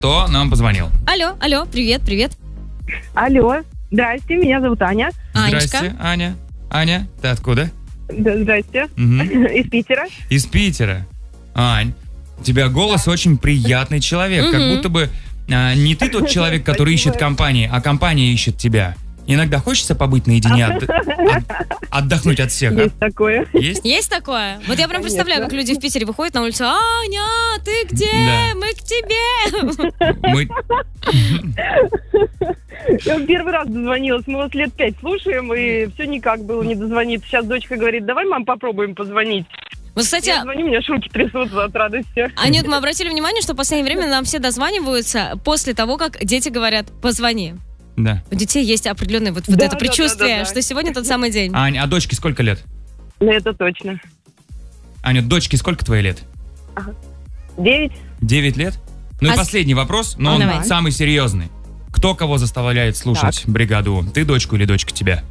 кто нам позвонил. Алло, привет. Алло, здрасте, меня зовут Аня. Анечка. Здрасте, Аня. Аня, ты откуда? Да, здрасте. Мгм. Из Питера. Из Питера. Ань, у тебя голос очень приятный человек. Как будто бы не ты тот человек, который ищет компании, а компания ищет тебя. Иногда хочется побыть наедине, отдохнуть от всех, а? Есть такое. Есть? Есть такое? Вот я прям представляю, как люди в Питере выходят на улицу. Аня, ты где? Да. Мы к тебе. Мы... Я первый раз дозвонилась, мы вас лет 5 слушаем, и все никак было не дозвониться. Сейчас дочка говорит, давай, мам, попробуем позвонить. Вот, кстати, Я звоню, у меня руки трясутся от радости. Анют, мы обратили внимание, что в последнее время нам все дозваниваются после того, как дети говорят «позвони». Да. У детей есть определенное вот Да, это предчувствие, да. что сегодня тот самый день. Ань, а дочке сколько лет? Ну, это точно. Аня, дочке сколько твоей лет? 9. 9 лет? Ну и А последний вопрос, но он Давай. самый серьезный. Кто кого заставляет слушать бригаду? Ты дочку или дочка тебя?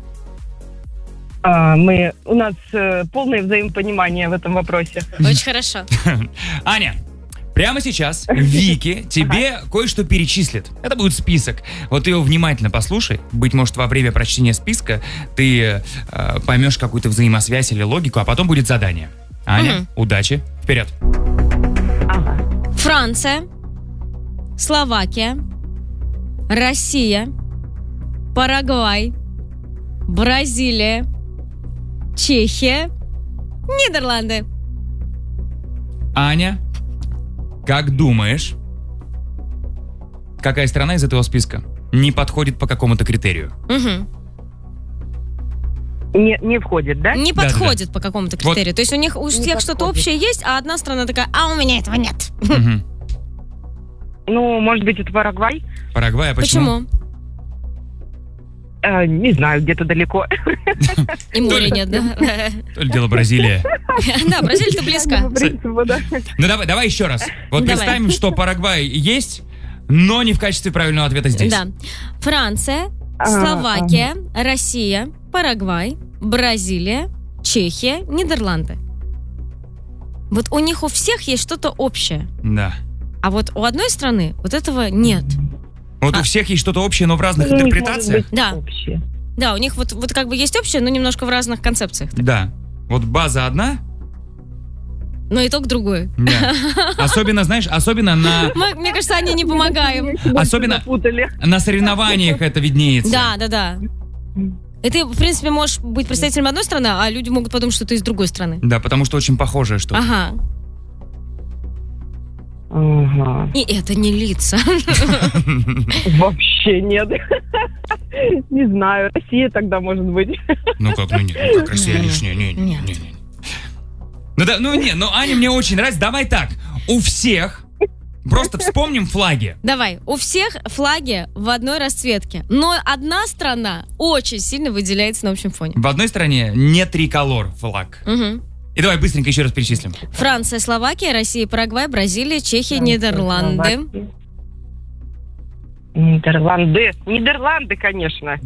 У нас полное взаимопонимание в этом вопросе. Очень хорошо. Аня, прямо сейчас Вики тебе кое-что перечислит. Это будет список. Вот ты его внимательно послушай. Быть может, во время прочтения списка ты поймешь какую-то взаимосвязь или логику, а потом будет задание. Аня, удачи. Вперед. Ага. Франция, Словакия, Россия, Парагвай, Бразилия, Чехия, Нидерланды. Аня, как думаешь, какая страна из этого списка не подходит по какому-то критерию? Мгм. Не входит, да? Не Да-да-да. подходит по какому-то критерию. То есть у них у всех что-то подходит. общее есть, а одна страна такая, а у меня этого нет. Мгм. Ну, может быть, это Парагвай? Парагвай, а почему? Почему? Не знаю, где-то далеко. И моря нет, да? То ли дело Бразилия. Да, Бразилия-то близко. По принципу, да. Ну давай еще раз. Вот Давай. представим, что Парагвай есть, но не в качестве правильного ответа здесь. Да. Франция, Словакия, Россия, Парагвай, Бразилия, Чехия, Нидерланды. Вот у них у всех есть что-то общее. Да. А вот у одной страны вот этого нет. Вот у всех есть что-то общее, но в разных Ну, интерпретациях. может быть, Да. общее. Да, у них вот как бы есть общее, но немножко в разных концепциях. Да. Вот база одна. Но итог другой. Да. Особенно, знаешь, Мне кажется, они не помогаем. Особенно Запутали. на соревнованиях это виднеется. Да. И ты, в принципе, можешь быть представителем одной страны, а люди могут подумать, что ты из другой страны. Да, потому что очень похожее что-то. Ага. Ага. И это не лица. Вообще нет. Не знаю. Россия тогда может быть. Ну как, как Россия лишняя. Не. Ну, Аня, мне очень нравится. Давай так, у всех, просто вспомним флаги. Давай, у всех флаги в одной расцветке, но одна страна очень сильно выделяется на общем фоне. В одной стране не триколор флаг. Мгм. И давай быстренько еще раз перечислим. Франция, Словакия, Россия, Парагвай, Бразилия, Чехия, Нидерланды. Нидерланды, конечно.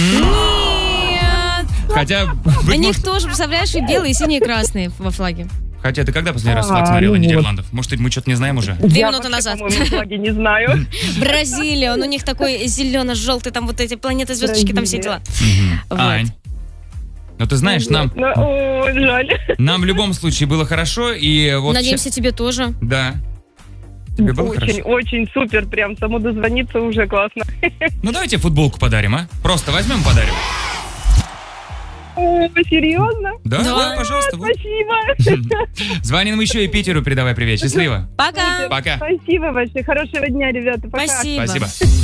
Нет! Хотя, У быть них может, тоже, представляешь, и белые, и синие, и красные во флаге. хотя ты когда последний раз флаг смотрела ну вот. Нидерландов? Может, мы что-то не знаем уже? 2 Я минуты вообще, назад. по-моему, флаги не знаю. Бразилия, он у них такой зелено-желтый, там вот эти планеты, звездочки, там все дела. Вот. Ань, ну ты знаешь, нам Ой, жаль. в любом случае было хорошо, и вот... Надеемся, тебе тоже. Да. Тебе было Очень, хорошо? очень супер, прям саму дозвониться уже классно. Ну давайте футболку подарим, а? Просто возьмем, подарим. О, серьезно? Да, пожалуйста. вот. Спасибо. Звоним еще и Питеру, передавай привет. Счастливо. Пока. Пока. Спасибо большое. Хорошего дня, ребята. Пока. Спасибо. Спасибо.